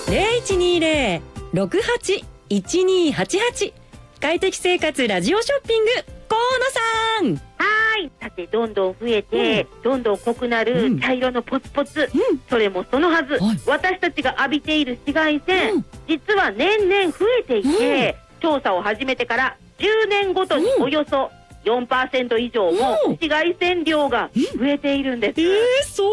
0120-68-1288快適生活ラジオショッピング河野さん。 さてどんどん増えて、どんどん濃くなる茶色のポツポツ、それもそのはず、私たちが浴びている紫外線、実は年々増えていて、調査を始めてから10年ごとにおよそ4% 以上も紫外線量が増えているんです。 そう